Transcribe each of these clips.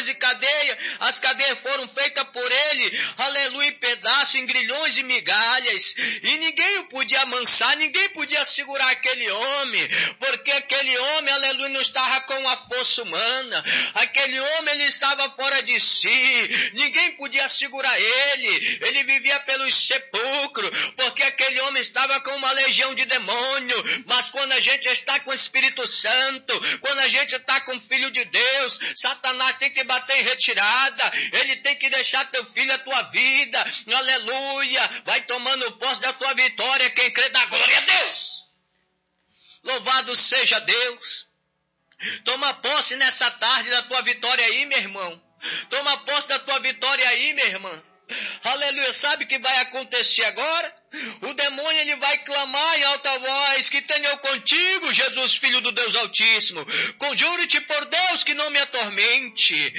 prisões e cadeias, as cadeias foram feitas por ele, aleluia, em pedaços, em grilhões e migalhas, e ninguém o podia amansar, ninguém podia segurar aquele homem, porque aquele homem, aleluia, não estava com a força humana, aquele homem, ele estava fora de si, ninguém podia segurar ele vivia pelos sepulcros, porque aquele homem estava com uma legião de demônio, mas quando a gente está com o Espírito Santo, quando a gente está com o Filho de Deus, Satanás tem que bater em retirada, ele tem que deixar teu filho, a tua vida, aleluia, vai tomando posse da tua vitória, quem crê dá glória a Deus. Louvado seja Deus. Toma posse nessa tarde da tua vitória aí, meu irmão. Toma posse da tua vitória aí, minha irmã. Aleluia, sabe o que vai acontecer agora? O demônio, ele vai clamar em alta voz, que tenha eu contigo, Jesus, Filho do Deus Altíssimo. Conjuro-te por Deus que não me atormente.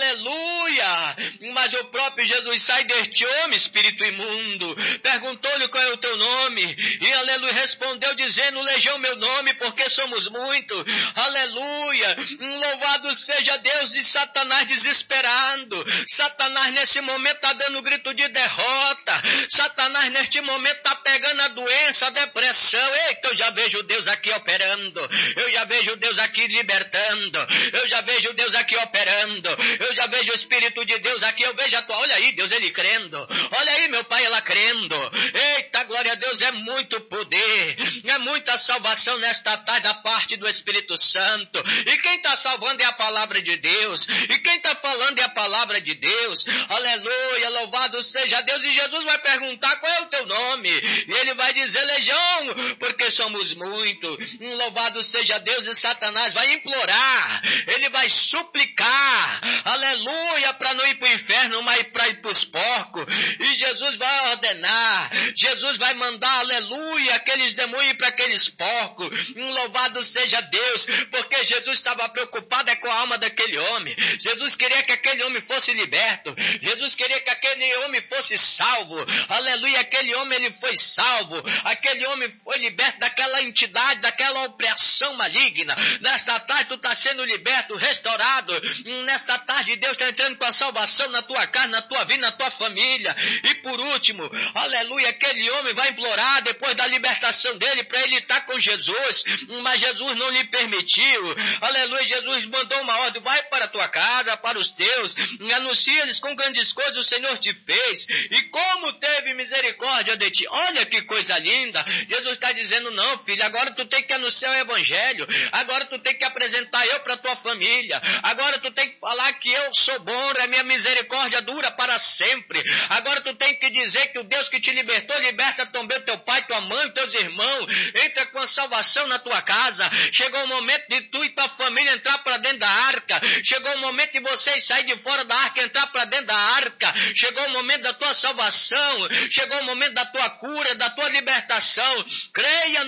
Aleluia. Mas o próprio Jesus sai deste homem, espírito imundo. Perguntou-lhe qual é o teu nome. E aleluia, respondeu dizendo, legião meu nome, porque somos muitos. Aleluia. Louvado seja Deus. E Satanás desesperando. Satanás nesse momento está dando grito de derrota. Satanás neste momento está pegando a doença, a depressão. Eita, eu já vejo Deus aqui operando. Eu já vejo Deus aqui libertando. Eu já vejo Deus aqui operando. Eu já vejo o Espírito de Deus aqui. Eu vejo a tua, olha aí, Deus, ele crendo. Olha aí, meu Pai, ela crendo. Eita, glória a Deus, é muito poder. É muita salvação nesta tarde da parte do Espírito Santo. E quem está salvando é a palavra de Deus. E quem está falando é a palavra de Deus. Aleluia, louvado seja Deus. E Jesus vai perguntar qual é o teu nome. E ele vai dizer legião, porque somos muitos. Louvado seja Deus. E Satanás vai implorar, ele vai suplicar, aleluia, para não ir para o inferno, mas para ir para os porcos. E Jesus vai ordenar, Jesus vai mandar, aleluia, aqueles demônios para aqueles porcos. Louvado seja Deus, porque Jesus estava preocupado com a alma daquele homem. Jesus queria que aquele homem fosse liberto. Jesus queria que aquele homem fosse salvo. Aleluia, aquele homem, ele foi salvo. Aquele homem foi liberto daquela entidade, daquela opressão maligna. Nesta tarde tu está sendo liberto, restaurado. Nesta tarde Deus está entrando com a salvação na tua casa, na tua vida, na tua família. E por último, aleluia, aquele homem vai implorar depois da libertação dele para ele estar com Jesus, mas Jesus não lhe permitiu. Aleluia, Jesus mandou uma ordem, vai para a tua casa, para os teus, e anuncia-lhes com grandes coisas o Senhor te fez, e como teve misericórdia de ti. Olha que coisa linda. Jesus está dizendo, não, filho, agora tu tem que anunciar o evangelho, agora tu tem que apresentar eu para tua família, agora tu tem que falar que eu sou bom, a minha misericórdia dura para sempre. Agora tu tem que dizer que o Deus que te libertou, liberta também teu pai, tua mãe, teus irmãos, entra com a salvação na tua casa. Chegou o momento de tu e tua família entrar para dentro da arca. Chegou o momento de vocês sair de fora da arca, entrar para dentro da arca. Chegou o momento da tua salvação, chegou o momento da tua cura, da tua libertação. Creia